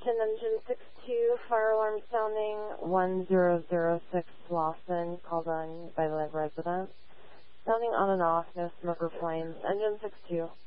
attention, engine 62, fire alarm sounding 1006 Lawson, called on by the resident. Sounding on and off, no smoke or flames. Engine 62.